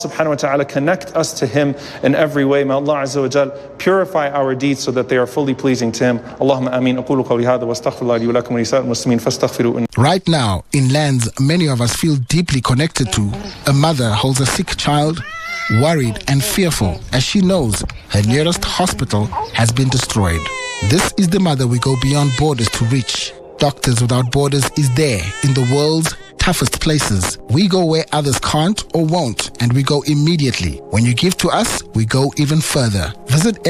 subhanahu wa ta'ala connect us to Him in every way. May Allah Azza wa Jal purify our deeds so that they are fully pleasing to Him. Allahumma ameen. Aqulu qawli hadha wa astaghfirullah li wa lakum wa lisa'il muslimin fastaghfiruhu. Right now, in lands many of us feel deeply connected to, a mother holds a sick child, worried and fearful as she knows her nearest hospital has been destroyed. This is the mother we go beyond borders to reach. Doctors Without Borders is there in the world's toughest places. We go where others can't or won't, and we go immediately. When you give to us, we go even further. Visit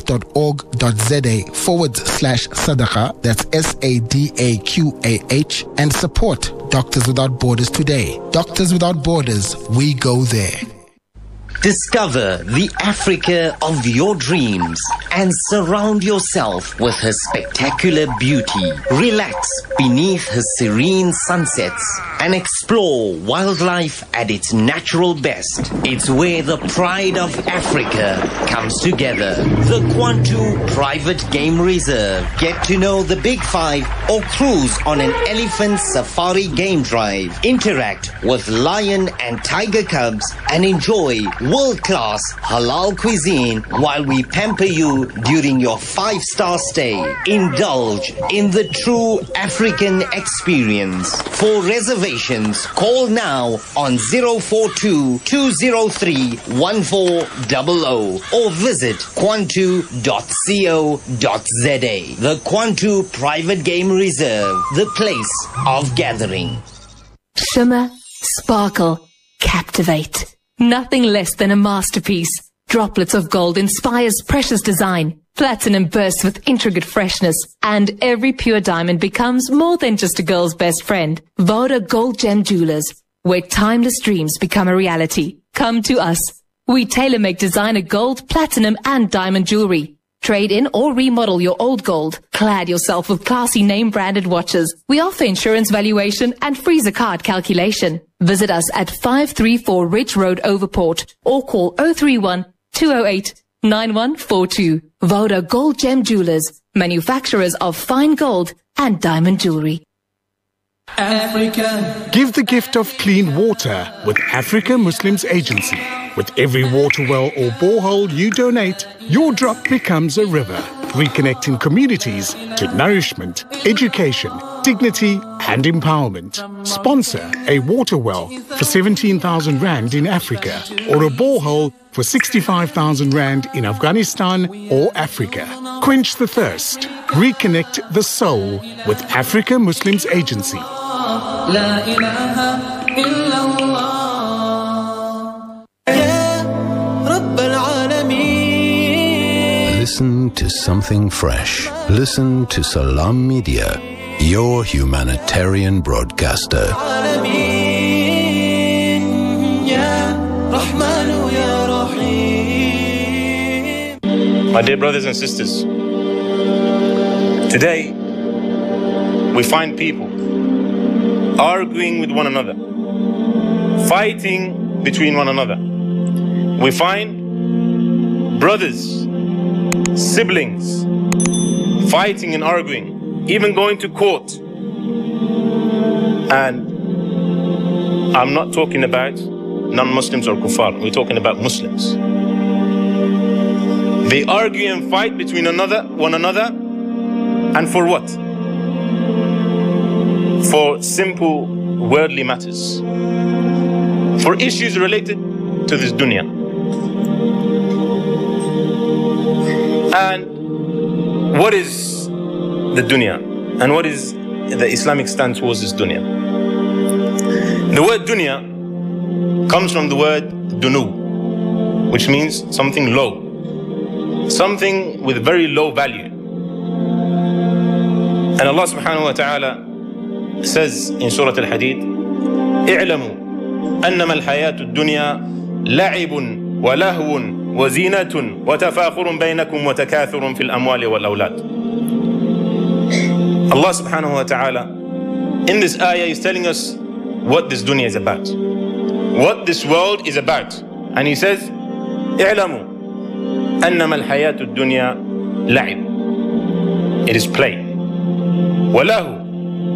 msf.org.za/sadaqa, that's SADAQAH, and support Doctors Without Borders today. Doctors Without Borders, we go there. Discover the Africa of your dreams and surround yourself with her spectacular beauty. Relax beneath her serene sunsets and explore wildlife at its natural best. It's where the pride of Africa comes together. The Kwantu Private Game Reserve. Get to know the Big Five or cruise on an elephant safari game drive. Interact with lion and tiger cubs and enjoy world-class halal cuisine while we pamper you during your 5-star stay. Indulge in the true African experience. For reservations, call now on 042-203-1400 or visit kwantu.co.za. The Kwantu Private Game Reserve, the place of gathering. Shimmer, sparkle, captivate. Nothing less than a masterpiece. Droplets of gold inspires precious design. Platinum bursts with intricate freshness. And every pure diamond becomes more than just a girl's best friend. Voda Gold Gem Jewelers, where timeless dreams become a reality. Come to us. We tailor-make designer gold, platinum and diamond jewelry. Trade in or remodel your old gold. Clad yourself with classy name-branded watches. We offer insurance valuation and free zakat calculation. Visit us at 534 Ridge Road, Overport, or call 031-208-9142. Voda Gold Gem Jewelers, manufacturers of fine gold and diamond jewelry. Africa. Give the gift of clean water with Africa Muslims Agency. With every water well or borehole you donate, your drop becomes a river, reconnecting communities to nourishment, education, dignity and empowerment. Sponsor a water well for 17,000 Rand in Africa or a borehole for 65,000 Rand in Afghanistan or Africa. Quench the thirst. Reconnect the soul with Africa Muslims Agency. La ilaha illallah. Listen to something fresh. Listen to Salam Media, your humanitarian broadcaster. My dear brothers and sisters, today we find people arguing with one another, fighting between one another. We find brothers, siblings, fighting and arguing, even going to court. And I'm not talking about non-Muslims or kuffar, we're talking about Muslims. They argue and fight between one another, and for what? For simple worldly matters, for issues related to this dunya. And what is the dunya? And what is the Islamic stance towards this dunya? The word dunya comes from the word dunu, which means something low, something with very low value. And Allah subhanahu wa ta'ala says in Surah Al-Hadid, اعلموا أنما الحياة الدنيا لعب ولهو وزينة وتفاخر بينكم وتكاثر في الأموال والأولاد. Allah subhanahu wa ta'ala in this ayah is telling us what this dunya is about, what this world is about. And he says, اعلموا أنما الحياة الدنيا لعب. It is play. وله,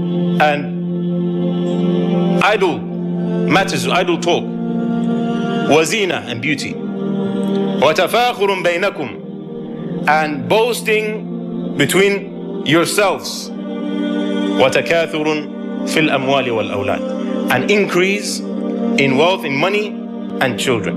and idle matters, idle talk. وزينة and beauty. وتفاخر بينكم and boasting between yourselves. وتكاثر في الأموال والأولاد and increase in wealth, in money and children.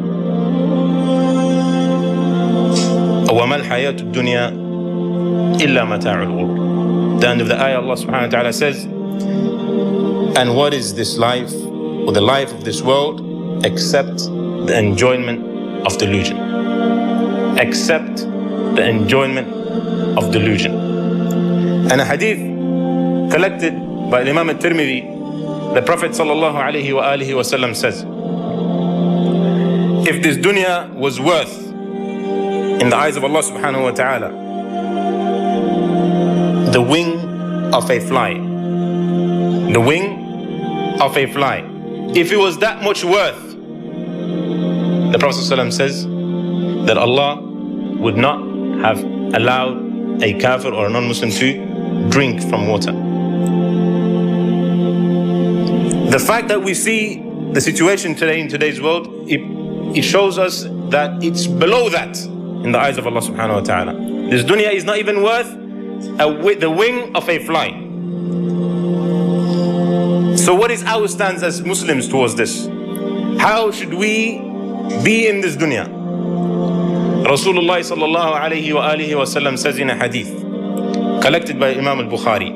وما الحياة الدنيا إلا متاع الغرور. The end of the ayah, Allah subhanahu wa ta'ala says, and what is this life, or the life of this world, except the enjoyment of delusion. Except the enjoyment of delusion. And a hadith collected by Imam al-Tirmidhi, the Prophet sallallahu alayhi wa alihi wa sallam says, if this dunya was worth in the eyes of Allah subhanahu wa ta'ala the wing of a fly, the wing of a fly, if it was that much worth, the Prophet ﷺ says that Allah would not have allowed a kafir or a non-Muslim to drink from water. The fact that we see the situation today in today's world, it shows us that it's below that in the eyes of Allah subhanahu wa ta'ala. This dunya is not even worth the wing of a fly. So what is our stance as Muslims towards this? How should we be in this dunya? Rasulullah sallallahu alayhi wa alihi wa sallam says in a hadith collected by Imam al-Bukhari,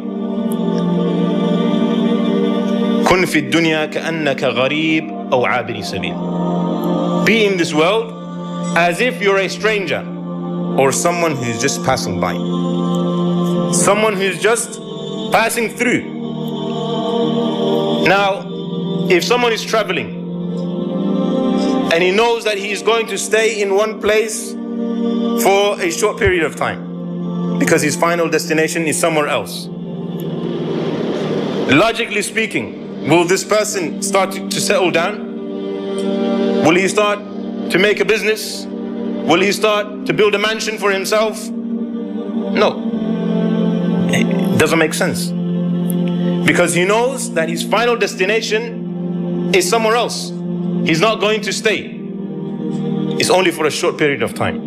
كن في الدنيا كأنك غريب أو عابر سبيل. Be in this world as if you're a stranger or someone who's just passing by. Someone who's just passing through. Now, if someone is traveling and he knows that he is going to stay in one place for a short period of time because his final destination is somewhere else, logically speaking, will this person start to settle down? Will he start to make a business? Will he start to build a mansion for himself? No. It doesn't make sense. Because he knows that his final destination is somewhere else. He's not going to stay. It's only for a short period of time.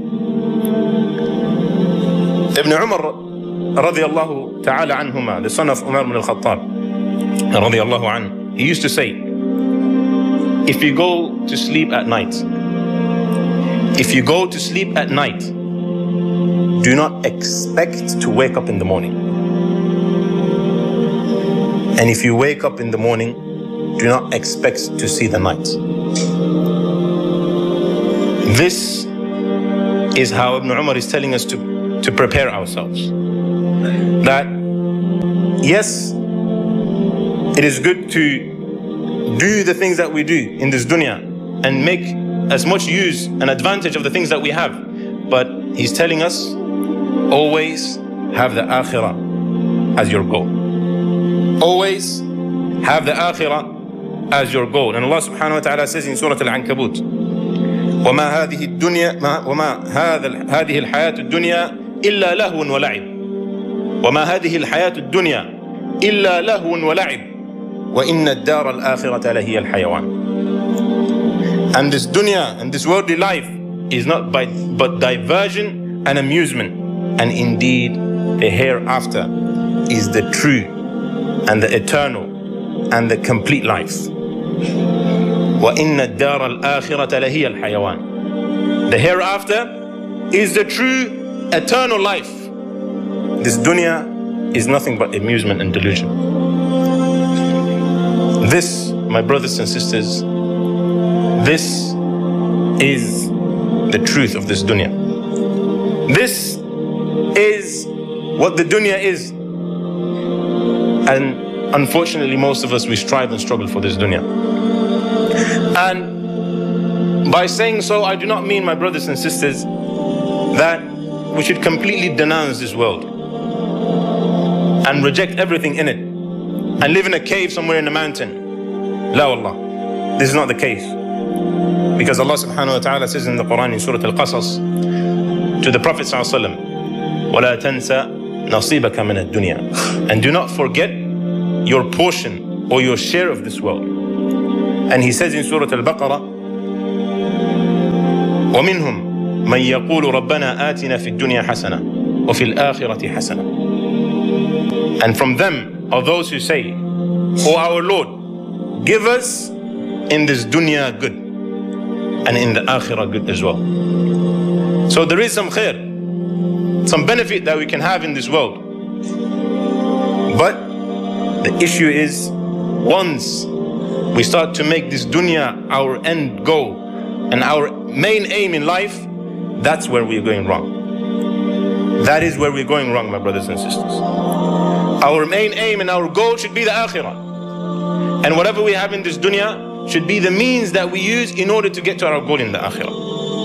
Ibn Umar radiyallahu ta'ala anhuma, the son of Umar ibn al-Khattab radiyallahu anhu, he used to say, if you go to sleep at night, do not expect to wake up in the morning. And if you wake up in the morning, do not expect to see the night. This is how Ibn Umar is telling us to prepare ourselves. That, yes, it is good to do the things that we do in this dunya and make as much use and advantage of the things that we have. But he's telling us, always have the akhirah as your goal. Always have the akhirah as your goal. And Allah subhanahu wa ta'ala says in Surah Al-Ankabut, وَمَا هَذِهِ الْحَيَاةُ الدُّنْيَا إِلَّا لَهْوٌ وَلَعِبٌ وَمَا هَذِهِ الْحَيَاةُ الدُّنْيَا إِلَّا لَهْوٌ وَلَعِبٌ وَإِنَّ الدَّارَ الْآخِرَةَ لَهِيَ الْحَيَوَانُ. And this dunya and this worldly life is not but diversion and amusement. And indeed, the hereafter is the true and the eternal and the complete life. وَإِنَّ الدَّارَ الْآخِرَةَ لَهِيَ الْحَيَوَانُ. The hereafter is the true eternal life. This dunya is nothing but amusement and delusion. This, my brothers and sisters, this is the truth of this dunya. This is what the dunya is. And unfortunately, most of us, we strive and struggle for this dunya. And by saying so, I do not mean, my brothers and sisters, that we should completely denounce this world and reject everything in it and live in a cave somewhere in the mountain. La wallah, this is not the case. Because Allah subhanahu wa ta'ala says in the Quran in Surah Al-Qasas to the Prophet sallallahu alaihi wasallam, وَلَا تَنْسَ نَصِيبَكَ مِنَ الدُّنْيا. And do not forget your portion or your share of this world. And he says in Surah Al-Baqarah, ومنهم من يقول ربنا آتنا في الدنيا حسنة وفي الآخرة حسنة. And from them are those who say, O our Lord, give us in this dunya good and in the akhirah good as well. So there is some khair, some benefit that we can have in this world. But the issue is, once we start to make this dunya our end goal and our main aim in life, that's where we're going wrong. That is where we're going wrong, my brothers and sisters. Our main aim and our goal should be the akhirah. And whatever we have in this dunya should be the means that we use in order to get to our goal in the akhirah.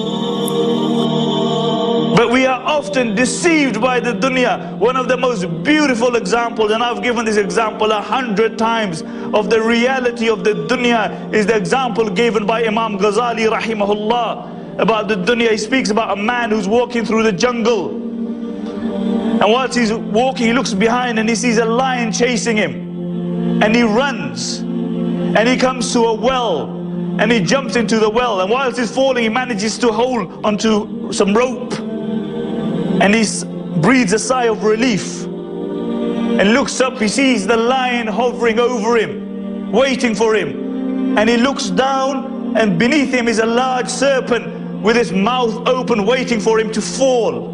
But we are often deceived by the dunya. One of the most beautiful examples, and I've given this example 100 times, of the reality of the dunya is the example given by Imam Ghazali rahimahullah about the dunya. He speaks about a man who's walking through the jungle, and whilst he's walking he looks behind and he sees a lion chasing him, and he runs and he comes to a well and he jumps into the well, and whilst he's falling he manages to hold onto some rope, and he breathes a sigh of relief and looks up. He sees the lion hovering over him, waiting for him, and he looks down, and beneath him is a large serpent with his mouth open, waiting for him to fall.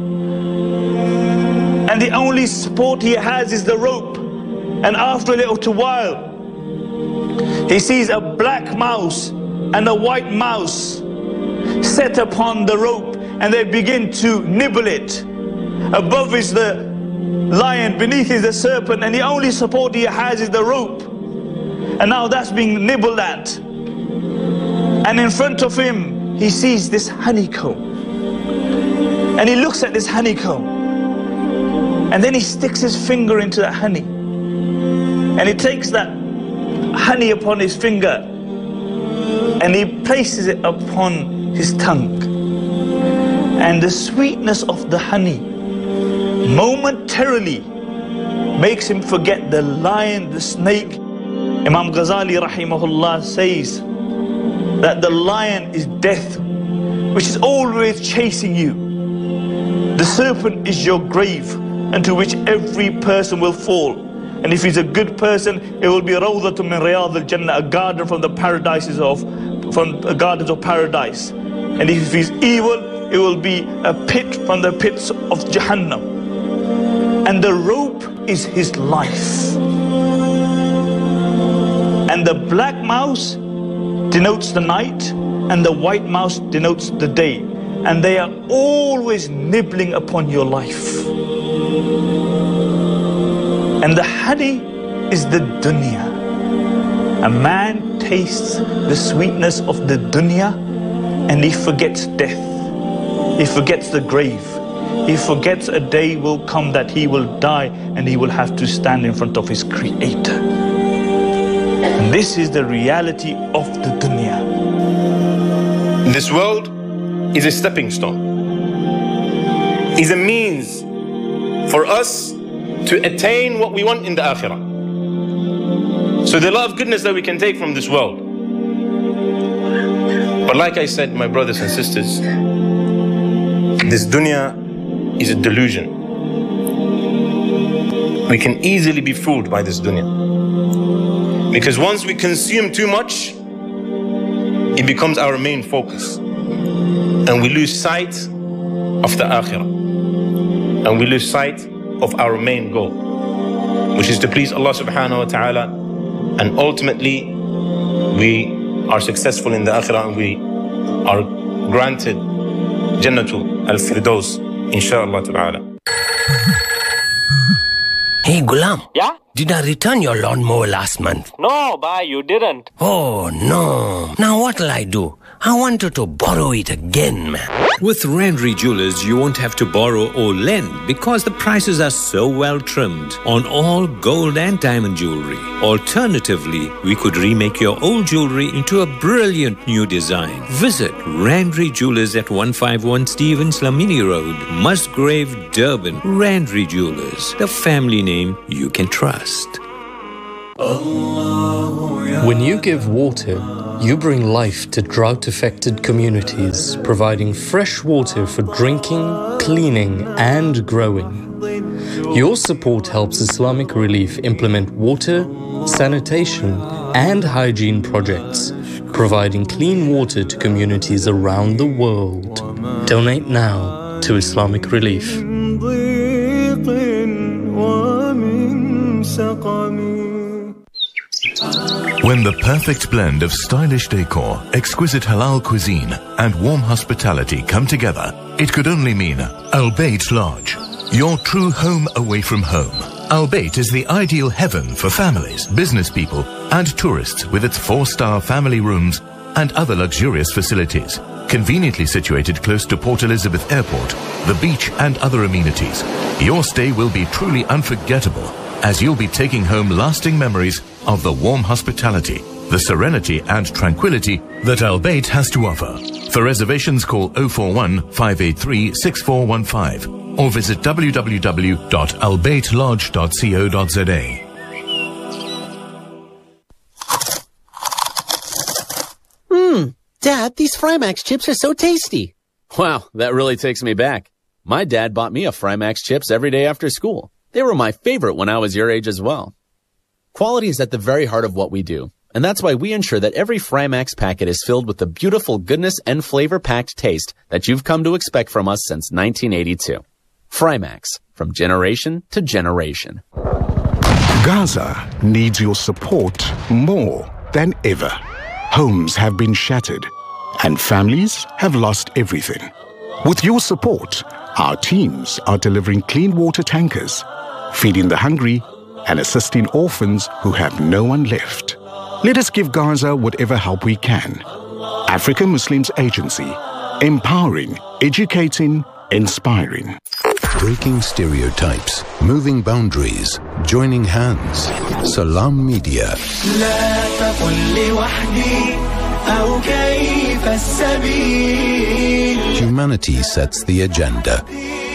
And the only support he has is the rope. And after a little while he sees a black mouse and a white mouse set upon the rope, and they begin to nibble it. Above is the lion, beneath is the serpent, and the only support he has is the rope. And now that's being nibbled at. And in front of him he sees this honeycomb, and he looks at this honeycomb, and then he sticks his finger into that honey, and he takes that honey upon his finger and he places it upon his tongue, and the sweetness of the honey momentarily makes him forget the lion, the snake. Imam Ghazali rahimahullah says that the lion is death, which is always chasing you. The serpent is your grave, into which every person will fall. And if he's a good person, it will be Rawdatun min Riyadh al-Jannah, a garden from the gardens of paradise. And if he's evil, it will be a pit from the pits of Jahannam. And the rope is his life. And the black mouse denotes the night, and the white mouse denotes the day. And they are always nibbling upon your life. And the honey is the dunya. A man tastes the sweetness of the dunya and he forgets death. He forgets the grave. He forgets a day will come that he will die and he will have to stand in front of his Creator. And this is the reality of the dunya. This world is a stepping stone, is a means for us to attain what we want in the akhirah. So there's a lot of goodness that we can take from this world. But like I said, my brothers and sisters, this dunya is a delusion. We can easily be fooled by this dunya, because once we consume too much, it becomes our main focus, and we lose sight of the akhirah, and we lose sight of our main goal, which is to please Allah subhanahu wa ta'ala, and ultimately we are successful in the akhirah and we are granted Jannatul al-Firdaus, inshallah ta'ala. Hey Ghulam. Yeah? Did I return your lawnmower last month? No, bhai, you didn't. Oh no. Now what'll I do? I wanted to borrow it again, man. With Randry Jewelers, you won't have to borrow or lend because the prices are so well trimmed on all gold and diamond jewelry. Alternatively, we could remake your old jewelry into a brilliant new design. Visit Randry Jewelers at 151 Stevens Lamini Road, Musgrave, Durban. Randry Jewelers, the family name you can trust. When you give water, You bring life to drought-affected communities, providing fresh water for drinking, cleaning, and growing. Your support helps Islamic Relief implement water, sanitation, and hygiene projects, providing clean water to communities around the world. Donate now to Islamic Relief. When the perfect blend of stylish decor, exquisite halal cuisine, and warm hospitality come together, it could only mean Al Bayt Lodge, your true home away from home. Al Bayt is the ideal heaven for families, business people, and tourists with its 4-star family rooms and other luxurious facilities. Conveniently situated close to Port Elizabeth Airport, the beach, and other amenities, your stay will be truly unforgettable, as you'll be taking home lasting memories of the warm hospitality, the serenity and tranquility that Al Bayt has to offer. For reservations, call 041 583 6415 or visit www.albaytlodge.co.za. Dad, these Frymax chips are so tasty. Wow, that really takes me back. My dad bought me a Frymax chips every day after school. They were my favorite when I was your age as well. Quality is at the very heart of what we do, and that's why we ensure that every Frymax packet is filled with the beautiful goodness and flavor-packed taste that you've come to expect from us since 1982. Frymax, from generation to generation. Gaza needs your support more than ever. Homes have been shattered and families have lost everything. With your support, our teams are delivering clean water tankers, feeding the hungry, and assisting orphans who have no one left. Let us give Gaza whatever help we can. Africa Muslims Agency, empowering, educating, inspiring. Breaking stereotypes, moving boundaries, joining hands. Salam Media. Humanity sets the agenda.